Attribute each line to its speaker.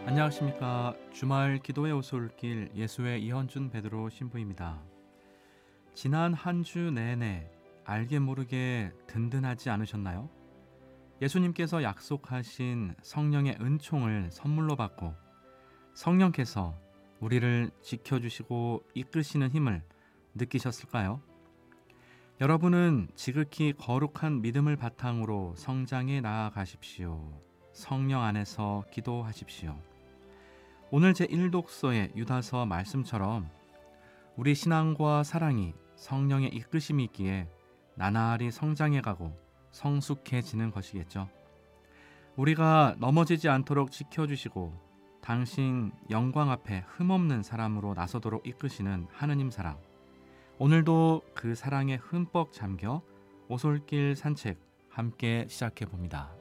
Speaker 1: 안녕하십니까. 주말 기도의 오솔길 예수의 이현준 베드로 신부입니다. 지난 한 주 내내 알게 모르게 든든하지 않으셨나요? 예수님께서 약속하신 성령의 은총을 선물로 받고 성령께서 우리를 지켜주시고 이끄시는 힘을 느끼셨을까요? 여러분은 지극히 거룩한 믿음을 바탕으로 성장해 나아가십시오. 성령 안에서 기도하십시오. 오늘 제1독서의 유다서 말씀처럼 우리 신앙과 사랑이 성령의 이끄심이 있기에 나날이 성장해가고 성숙해지는 것이겠죠. 우리가 넘어지지 않도록 지켜주시고 당신 영광 앞에 흠없는 사람으로 나서도록 이끄시는 하느님 사랑. 오늘도 그 사랑에 흠뻑 잠겨 오솔길 산책 함께 시작해 봅니다.